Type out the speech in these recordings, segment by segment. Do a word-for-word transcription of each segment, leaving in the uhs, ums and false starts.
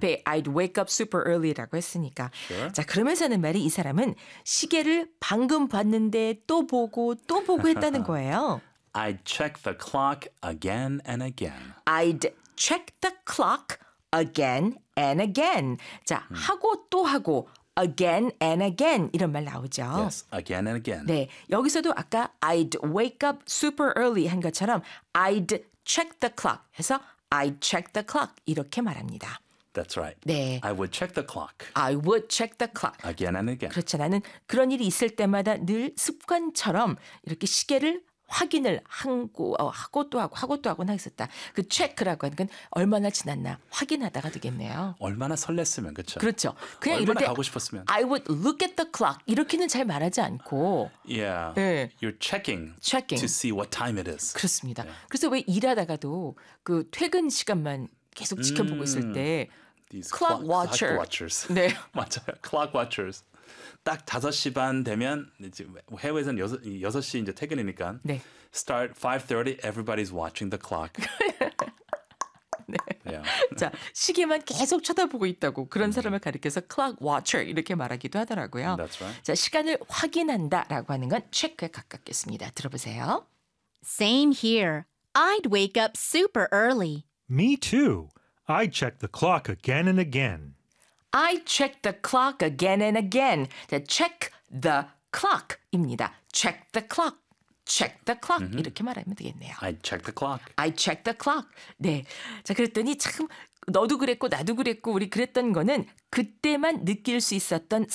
앞에 I'd wake up super early라고 했으니까. Sure. 자, 그러면서 하는 말이 이 사람은 시계를 방금 봤는데 또 보고 또 보고 했다는 거예요. I'd check the clock again and again. I'd check the clock again and again. 자, 음. 하고 또 하고 again and again 이런 말 나오죠. Yes, again and again. 네, 여기서도 아까 I'd wake up super early 한 것처럼 I'd check the clock 해서 I'd check the clock 이렇게 말합니다. That's right. 네. I would check the clock I would check the clock. again and again. 그렇죠. 나는 그런 일이 있을 때마다 늘 습관처럼 이렇게 시계를 확인을 하고, 어, 하고 또 하고 하고 또 하고 했었다. 그 체크라고 하는 건 얼마나 지났나 확인하다가 되겠네요. 얼마나 설렜으면 그렇죠. 그렇죠. 그냥 얼마나 이럴 때 가고 싶었으면. I would look at the clock 이렇게는 잘 말하지 않고 Yeah. 네. You're checking, Checking. to see what time it is. 그렇습니다. 그래서 왜 일하다가도 그 퇴근 시간만 계속 지켜보고 있을 때 These clock clock, watcher. clock watchers. 네. 맞아요. clock watchers. 딱 다섯 시 반 되면 이제 해외에서는 여섯, 여섯 시 이제 퇴근이니까 네. start five thirty everybody's watching the clock. 네. Yeah. 자, 시계만 계속 쳐다보고 있다고 그런 사람을 가리켜서 clock watcher 이렇게 말하기도 하더라고요. That's right. 자, 시간을 확인한다라고 하는 건 체크에 가깝겠습니다. 들어보세요. Same here. I'd wake up super early. Me too. I check the clock again and again. I check the clock again and again. 자, check the clock입니다. check the clock. check the clock 이렇게 말하면 되겠네요. I check the clock. I check the clock. 네. 자, 그랬더니 참 너도 그랬고 나도 그랬고 우리 그랬던 거는 그때만 느낄 수 있었던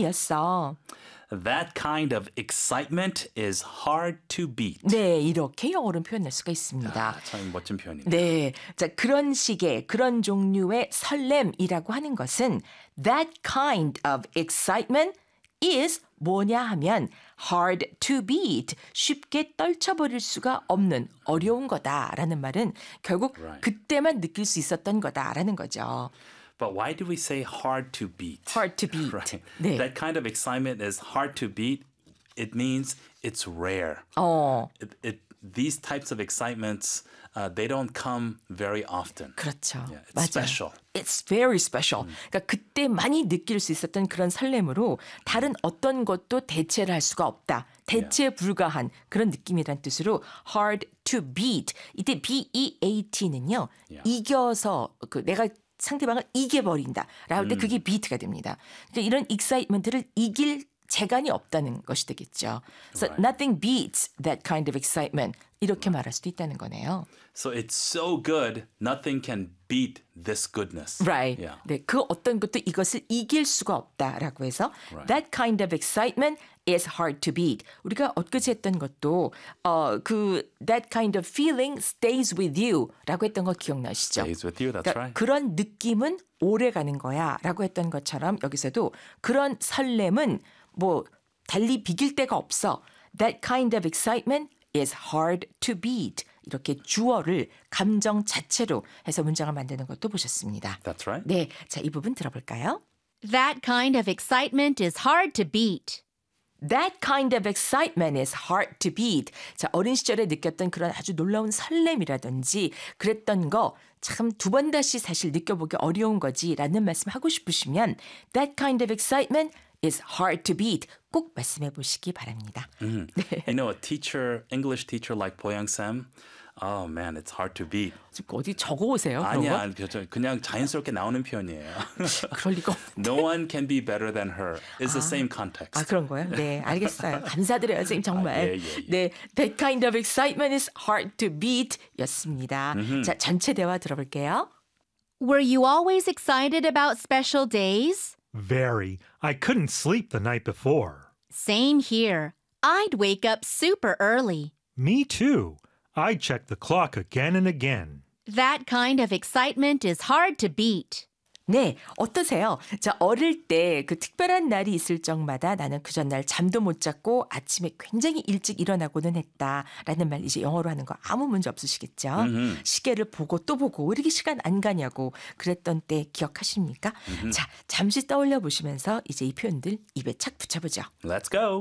설렘이었어. That kind of excitement is hard to beat. 네, 이렇게 영어로 표현할 수가 있습니다. 아, 참 멋진 표현이네요. 네. 자, 그런 식의 그런 종류의 설렘이라고 하는 것은 that kind of excitement is 뭐냐 하면 hard to beat, 쉽게 떨쳐버릴 수가 없는 어려운 거다라는 말은 결국 Right. 그때만 느낄 수 있었던 거다라는 거죠. But why do we say hard to beat? hard to beat. Right. 네. That kind of excitement is hard to beat. It means it's rare. 어, It, it, these types of excitements, uh, they don't come very often. 그렇죠. Yeah, it's 맞아요. special. It's very special. 그러니까 그때 많이 느낄 수 있었던 그런 설렘으로 다른 어떤 것도 대체를 할 수가 없다. 대체 불가한 그런 느낌이란 뜻으로 hard to beat. 이때 B-E-A-T는요. Yeah. 이겨서 그 내가 상대방을 이겨버린다. 라고 할 때 그게 beat가 됩니다. 그러니까 이런 excitement를 이길 재간이 없다는 것이 되겠죠. So Right. nothing beats that kind of excitement. 이렇게 말할 수도 있다는 거네요. So it's so good, nothing can beat this goodness. Right. Yeah. 네, 그 어떤 것도 이것을 이길 수가 없다라고 해서 Right. that kind of excitement is hard to beat. 우리가 엊그제 했던 것도 어, 그 that kind of feeling stays with you라고 했던 거 기억나시죠? Stays with you, that's 그러니까 right. 그런 느낌은 오래 가는 거야라고 했던 것처럼 여기서도 그런 설렘은 뭐 달리 비길 데가 없어. That kind of excitement is hard to beat. 이렇게 주어를 감정 자체로 해서 문장을 만드는 것도 보셨습니다. That's right. 네, 자, 이 부분 들어볼까요? That kind of excitement is hard to beat. That kind of excitement is hard to beat. 자, 어린 시절에 느꼈던 그런 아주 놀라운 설렘이라든지 그랬던 거 참 두 번 다시 사실 느껴보기 어려운 거지라는 말씀 하고 싶으시면 that kind of excitement is hard to beat. 꼭 말씀해 보시기 바랍니다. You know, a teacher, English teacher like 보영 Sam, oh man, it's hard to beat. 지금 어디 적어오세요? 그런 거? 아니야, 저- 그냥 자연스럽게 나오는 표현이에요. 그럴 리가 없 No one can be better than her. It's the same context. 아, 그런 거예요? 네, 알겠어요. 감사드려요, 선생님, 정말. 아, 예, 예, 예. 네, that kind of excitement is hard to beat 였습니다. 자, 전체 대화 들어볼게요. Were you always excited about special days? Very. I couldn't sleep the night before. Same here. I'd wake up super early. Me too. I check the clock again and again. That kind of excitement is hard to beat. 네, 어떠세요? 자, 어릴 때 그 특별한 날이 있을 적마다 나는 그 전날 잠도 못 잤고 아침에 굉장히 일찍 일어나고는 했다라는 말 이제 영어로 하는 거 아무 문제 없으시겠죠? 시계를 보고 또 보고 왜 이렇게 시간 안 가냐고 그랬던 때 기억하십니까? 자, 잠시 떠올려 보시면서 이제 이 표현들 입에 착 붙여보죠. Let's go.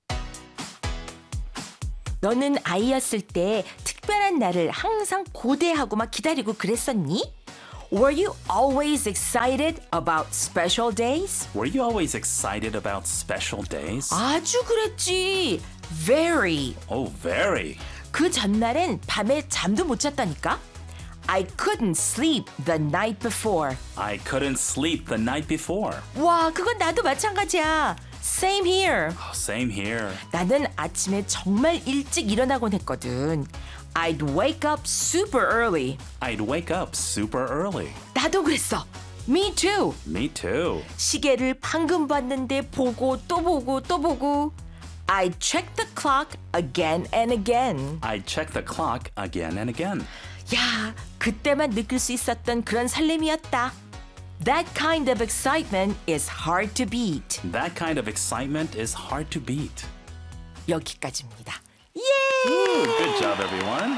너는 아이였을 때 특별한 날을 항상 고대하고 막 기다리고 그랬었니? Were you always excited about special days? Were you always excited about special days? 아주 그랬지. Very. Oh, very. 그 전날엔 밤에 잠도 못 잤다니까. I couldn't sleep the night before. I couldn't sleep the night before. 와, 그건 나도 마찬가지야. Same here. Oh, same here. 나는 아침에 정말 일찍 일어나곤 했거든. I'd wake up super early. I'd wake up super early. 나도 그랬어. Me too. Me too. 시계를 방금 봤는데 보고 또 보고 또 보고. I'd check the clock again and again. I'd check the clock again and again. 야, 그때만 느낄 수 있었던 그런 설렘이었다. That kind of excitement is hard to beat. That kind of excitement is hard to beat. 여기까지입니다. 예! Ooh, good job, everyone.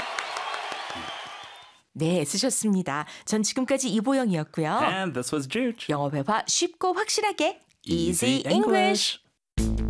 네, 쓰셨습니다. 전 지금까지 이보영이었고요. And this was Juge. 영어 회화 쉽고 확실하게 Easy Easy English.